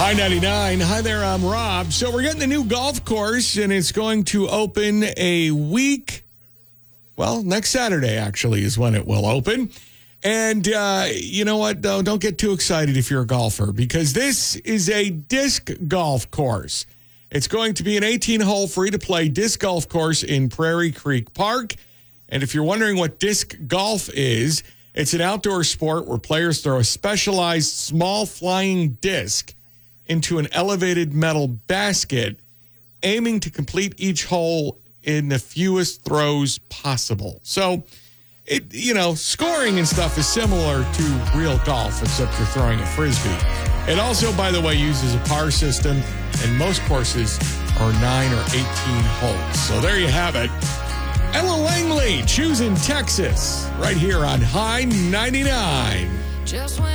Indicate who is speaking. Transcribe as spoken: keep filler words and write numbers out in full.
Speaker 1: Hi ninety-nine. Hi there, I'm Rob. So we're getting a new golf course, and it's going to open a week. Well, next Saturday, actually, is when it will open. And uh, you know what, though? Don't get too excited if you're a golfer, because this is a disc golf course. It's going to be an eighteen-hole free-to-play disc golf course in Prairie Creek Park. And if you're wondering what disc golf is, it's an outdoor sport where players throw a specialized small flying disc into an elevated metal basket, aiming to complete each hole in the fewest throws possible. So, it you know, scoring and stuff is similar to real golf, except you're throwing a Frisbee. It also, by the way, uses a par system, and most courses are nine or eighteen holes. So there you have it. Ella Langley choosing Texas right here on High ninety-nine. Just